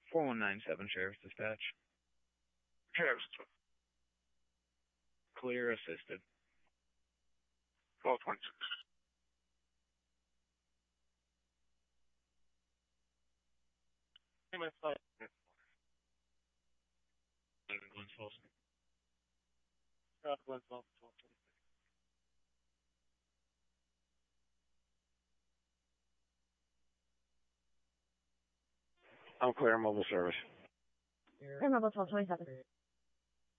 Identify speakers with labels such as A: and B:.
A: 4197 Sheriff's Dispatch.
B: Sheriff's.
A: Clear assisted.
B: 1226. Hey, my son.
A: Glens Falls.
B: Glens Falls, 1226. I'm clear, mobile service.
C: Clear mobile 1227.